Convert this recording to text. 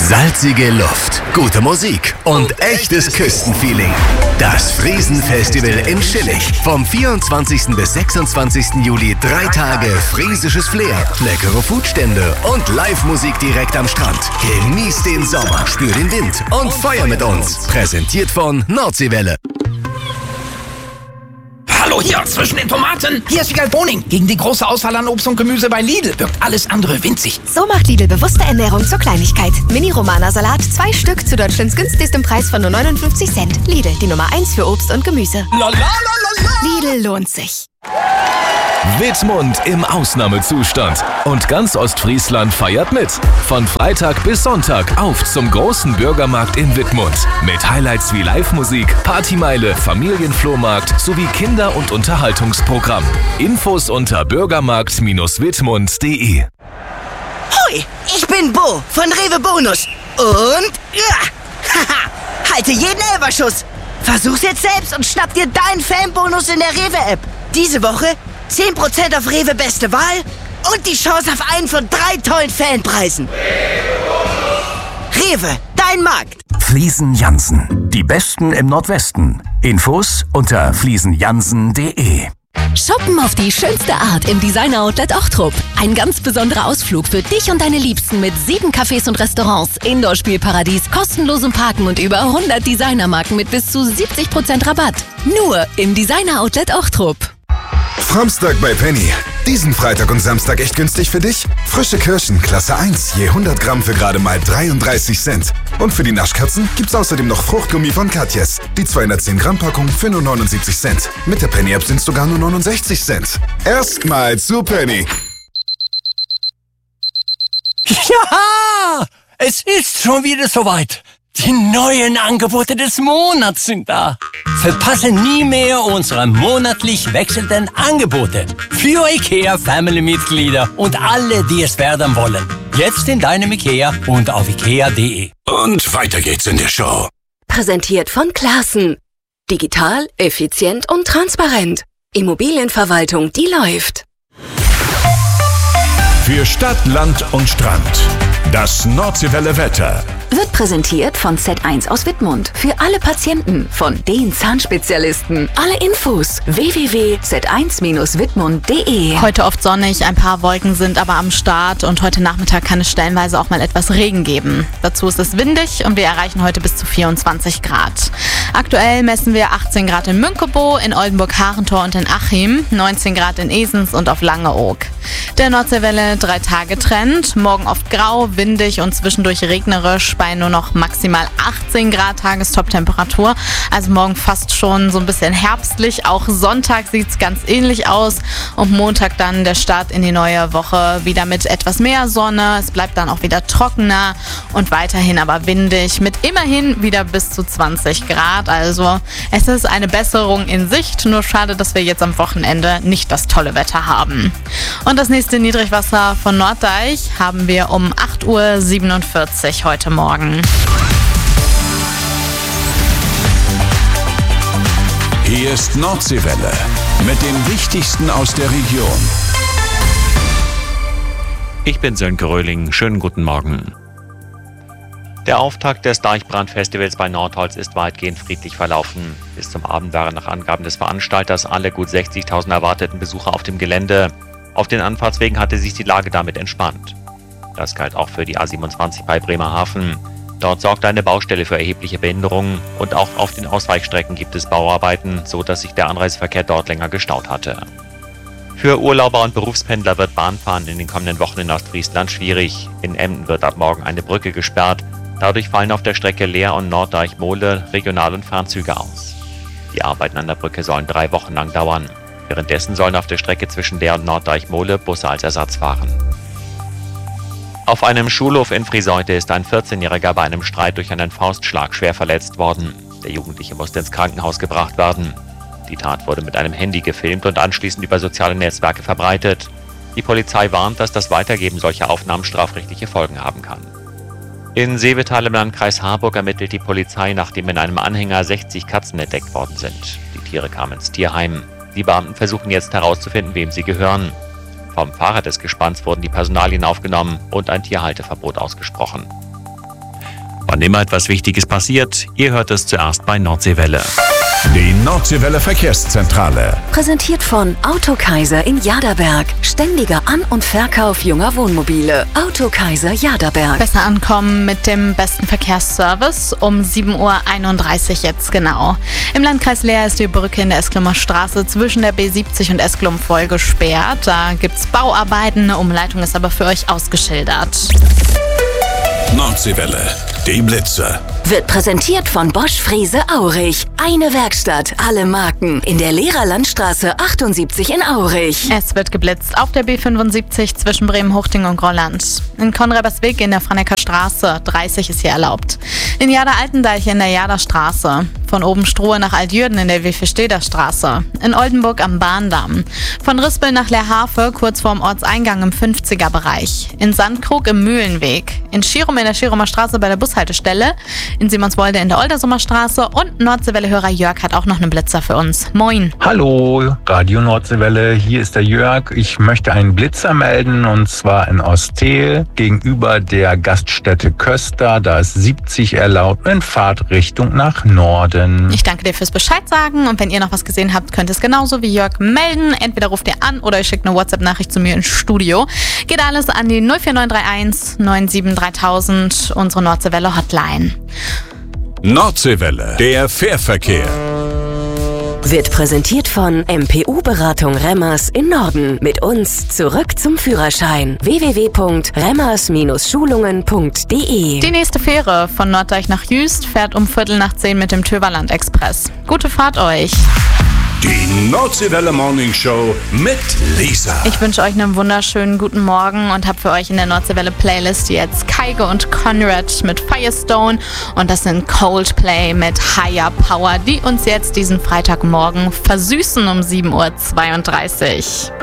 Salzige Luft, gute Musik und echtes Küstenfeeling. Das Friesenfestival in Schillig. Vom 24. bis 26. Juli 3 Tage friesisches Flair, leckere Foodstände und Live-Musik direkt am Strand. Genieß den Sommer, spür den Wind und feier mit uns. Präsentiert von Nordseewelle. Hallo hier zwischen den Tomaten. Hier ist Wiegald Boning. Gegen die große Auswahl an Obst und Gemüse bei Lidl wirkt alles andere winzig. So macht Lidl bewusste Ernährung zur Kleinigkeit. Mini-Romana-Salat, 2 Stück zu Deutschlands günstigstem Preis von nur 59 Cent. Lidl, die Nummer 1 für Obst und Gemüse. Lidl lohnt sich. Wittmund im Ausnahmezustand. Und ganz Ostfriesland feiert mit. Von Freitag bis Sonntag auf zum großen Bürgermarkt in Wittmund. Mit Highlights wie Live-Musik, Partymeile, Familienflohmarkt sowie Kinder- und Unterhaltungsprogramm. Infos unter bürgermarkt-wittmund.de. Hoi, ich bin Bo von Rewe Bonus. Und halte jeden Elberschuss. Versuch's jetzt selbst und schnapp dir deinen Fanbonus in der Rewe-App. Diese Woche 10% auf Rewe Beste Wahl und die Chance auf einen von 3 tollen Fanpreisen. Rewe, dein Markt. Fliesen Jansen, die Besten im Nordwesten. Infos unter fliesenjansen.de. Shoppen auf die schönste Art im Designer-Outlet Ochtrup. Ein ganz besonderer Ausflug für dich und deine Liebsten mit 7 Cafés und Restaurants, Indoor-Spielparadies, kostenlosem Parken und über 100 Designermarken mit bis zu 70% Rabatt. Nur im Designer-Outlet Ochtrup. Samstag bei Penny. Diesen Freitag und Samstag echt günstig für dich? Frische Kirschen, Klasse 1, je 100 Gramm für gerade mal 33 Cent. Und für die Naschkatzen gibt's außerdem noch Fruchtgummi von Katjes. Die 210 Gramm Packung für nur 79 Cent. Mit der Penny-App sind's sogar nur 69 Cent. Erstmal zu Penny. Ja, es ist schon wieder soweit. Die neuen Angebote des Monats sind da. Verpasse nie mehr unsere monatlich wechselnden Angebote für IKEA-Family-Mitglieder und alle, die es werden wollen. Jetzt in deinem IKEA und auf ikea.de. Und weiter geht's in der Show. Präsentiert von Classen. Digital, effizient und transparent. Immobilienverwaltung, die läuft. Für Stadt, Land und Strand. Das Nordseewelle Wetter. Wird präsentiert von Z1 aus Wittmund. Für alle Patienten von den Zahnspezialisten. Alle Infos www.z1-wittmund.de. Heute oft sonnig, ein paar Wolken sind aber am Start und heute Nachmittag kann es stellenweise auch mal etwas Regen geben. Dazu ist es windig und wir erreichen heute bis zu 24 Grad. Aktuell messen wir 18 Grad in Münkebo, in Oldenburg-Harentor und in Achim, 19 Grad in Esens und auf Langeoog. Der Nordseewelle 3-Tage-Trend, morgen oft grau, windig und zwischendurch regnerisch bei nur noch maximal 18 Grad Tagestop-Temperatur. Also morgen fast schon so ein bisschen herbstlich. Auch Sonntag sieht es ganz ähnlich aus. Und Montag dann der Start in die neue Woche wieder mit etwas mehr Sonne. Es bleibt dann auch wieder trockener und weiterhin aber windig mit immerhin wieder bis zu 20 Grad. Also es ist eine Besserung in Sicht. Nur schade, dass wir jetzt am Wochenende nicht das tolle Wetter haben. Und das nächste Niedrigwasser von Norddeich haben wir um 8:47 Uhr heute Morgen. Hier ist Nordseewelle mit dem Wichtigsten aus der Region. Ich bin Sönke Röhling. Schönen guten Morgen. Der Auftakt des Deichbrandfestivals bei Nordholz ist weitgehend friedlich verlaufen. Bis zum Abend waren nach Angaben des Veranstalters alle gut 60.000 erwarteten Besucher auf dem Gelände. Auf den Anfahrtswegen hatte sich die Lage damit entspannt. Das galt auch für die A27 bei Bremerhaven. Dort sorgte eine Baustelle für erhebliche Behinderungen und auch auf den Ausweichstrecken gibt es Bauarbeiten, so dass sich der Anreiseverkehr dort länger gestaut hatte. Für Urlauber und Berufspendler wird Bahnfahren in den kommenden Wochen in Ostfriesland schwierig. In Emden wird ab morgen eine Brücke gesperrt. Dadurch fallen auf der Strecke Leer und Norddeich-Mohle Regional- und Fernzüge aus. Die Arbeiten an der Brücke sollen 3 Wochen lang dauern. Währenddessen sollen auf der Strecke zwischen Leer und Norddeich-Mohle Busse als Ersatz fahren. Auf einem Schulhof in Frieseute ist ein 14-Jähriger bei einem Streit durch einen Faustschlag schwer verletzt worden. Der Jugendliche musste ins Krankenhaus gebracht werden. Die Tat wurde mit einem Handy gefilmt und anschließend über soziale Netzwerke verbreitet. Die Polizei warnt, dass das Weitergeben solcher Aufnahmen strafrechtliche Folgen haben kann. In Seevetal im Landkreis Harburg ermittelt die Polizei, nachdem in einem Anhänger 60 Katzen entdeckt worden sind. Die Tiere kamen ins Tierheim. Die Beamten versuchen jetzt herauszufinden, wem sie gehören. Vom Fahrer des Gespanns wurden die Personalien aufgenommen und ein Tierhalteverbot ausgesprochen. Wann immer etwas Wichtiges passiert, ihr hört es zuerst bei Nordseewelle. Die Nordseewelle Verkehrszentrale. Präsentiert von Autokaiser in Jaderberg. Ständiger An- und Verkauf junger Wohnmobile. Autokaiser Jaderberg. Besser ankommen mit dem besten Verkehrsservice um 7:31 Uhr jetzt genau. Im Landkreis Leer ist die Brücke in der Esklumer Straße zwischen der B70 und Esklum voll gesperrt. Da gibt's Bauarbeiten, eine Umleitung ist aber für euch ausgeschildert. Nordseewelle. Die Blitze. Wird präsentiert von Bosch Frese Aurich. Eine Werkstatt, alle Marken. In der Lehrer Landstraße 78 in Aurich. Es wird geblitzt auf der B75 zwischen Bremen-Huchting und Grolland. In Konrabersweg in der Franeker Straße 30 ist hier erlaubt. In Jader-Altendeich in der Jaderstraße. Von Obenstrohe nach Altjürden in der Wilfesteder Straße. In Oldenburg am Bahndamm. Von Rispel nach Leerhafe kurz vorm Ortseingang im 50er-Bereich. In Sandkrug im Mühlenweg. In Schirum in der Schirumer Straße bei der Bushaltestelle. In Simonswolde in der Oldersumer Straße. Und Nordseewelle-Hörer Jörg hat auch noch einen Blitzer für uns. Moin. Hallo, Radio Nordseewelle, hier ist der Jörg. Ich möchte einen Blitzer melden und zwar in Ostel gegenüber der Gaststätte Köster. Da ist 70 erlaubt in Fahrtrichtung nach Norden. Ich danke dir fürs Bescheid sagen und wenn ihr noch was gesehen habt, könnt ihr es genauso wie Jörg melden. Entweder ruft ihr an oder ihr schickt eine WhatsApp-Nachricht zu mir ins Studio. Geht alles an die 04931 9733000, unsere Nordseewelle Hotline. Nordseewelle. Der Fährverkehr. Wird präsentiert von MPU-Beratung Remmers in Norden. Mit uns zurück zum Führerschein. www.remmers-schulungen.de. Die nächste Fähre von Norddeich nach Jüst fährt um 9:15 mit dem Töverland Express. Gute Fahrt euch. Die Nordseewelle Morning Show mit Lisa. Ich wünsche euch einen wunderschönen guten Morgen und habe für euch in der Nordseewelle Playlist jetzt Kaige und Conrad mit Firestone und das sind Coldplay mit Higher Power, die uns jetzt diesen Freitagmorgen versüßen um 7:32 Uhr.